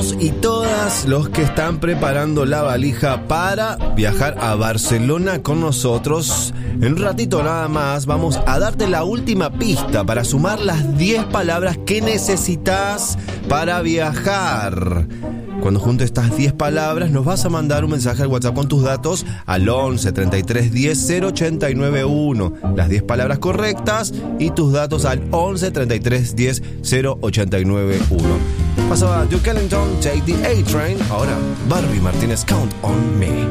Y todas los que están preparando la valija para viajar a Barcelona con nosotros. En un ratito nada más vamos a darte la última pista para sumar las 10 palabras que necesitas para viajar. Cuando juntes estas 10 palabras nos vas a mandar un mensaje al WhatsApp con tus datos al 11 33 10 0891. Las 10 palabras correctas y tus datos al 11 33 10 0891. Pasaba Duke Ellington, Take the A-Train. Ahora Barbie Martínez, Count on Me.